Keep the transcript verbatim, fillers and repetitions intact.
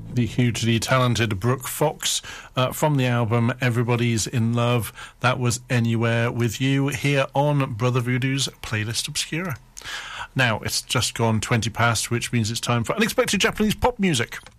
The hugely talented Brooke Fox uh, from the album Everybody's in Love. That was Anywhere With You here on Brother Voodoo's Playlist Obscura. Now, it's just gone twenty past, which means it's time for unexpected Japanese pop music.